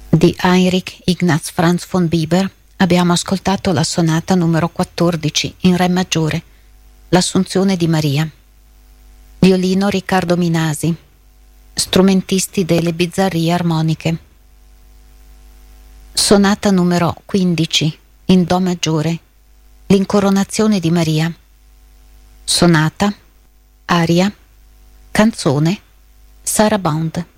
di Heinrich Ignaz Franz von Bieber abbiamo ascoltato la sonata numero 14 in Re maggiore, l'Assunzione di Maria. Violino Riccardo Minasi, strumentisti delle Bizzarrie Armoniche. Sonata numero 15 in Do maggiore, l'Incoronazione di Maria. Sonata, aria, canzone, Sarabande.